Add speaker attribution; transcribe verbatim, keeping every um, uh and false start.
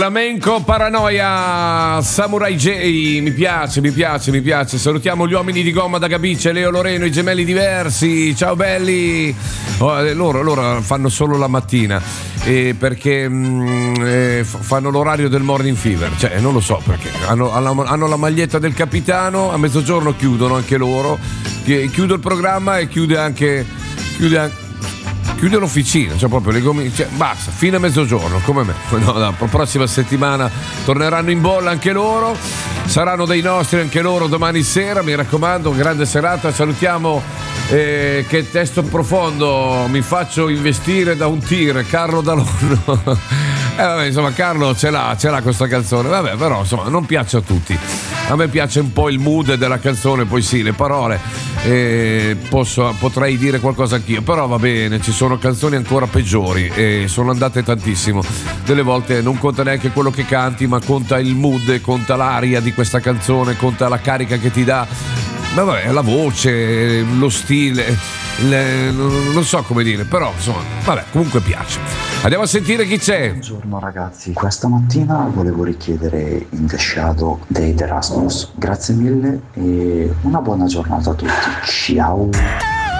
Speaker 1: Flamenco Paranoia, Samurai J, mi piace, mi piace, mi piace. Salutiamo gli uomini di gomma da Gabice, Leo Loreno, i gemelli diversi, ciao belli. Oh, loro, loro fanno solo la mattina eh, perché mh, eh, fanno l'orario del morning fever, cioè non lo so perché. Hanno, hanno la maglietta del capitano, a mezzogiorno chiudono anche loro, chiudo il programma e chiude anche, chiude anche chiude l'officina, cioè proprio le gomme, cioè, basta, fino a mezzogiorno, come me. No, no, la prossima settimana torneranno in bolla anche loro, saranno dei nostri anche loro domani sera, mi raccomando, grande serata, salutiamo eh, che testo profondo, mi faccio investire da un tir, Carlo Dalonno. Eh vabbè, insomma, Carlo ce l'ha, ce l'ha questa canzone, vabbè, però insomma, non piace a tutti. A me piace un po' il mood della canzone, poi sì, le parole eh, posso, potrei dire qualcosa anch'io, però va bene, ci sono canzoni ancora peggiori e sono andate tantissimo. Delle volte non conta neanche quello che canti, ma conta il mood, conta l'aria di questa canzone, conta la carica che ti dà. Ma vabbè, la voce, lo stile, le, non so come dire, però insomma, vabbè, comunque piace. Andiamo a sentire chi c'è.
Speaker 2: Buongiorno ragazzi, questa mattina volevo richiedere In The Shadow dei The Rasmus. Grazie mille e una buona giornata a tutti. Ciao.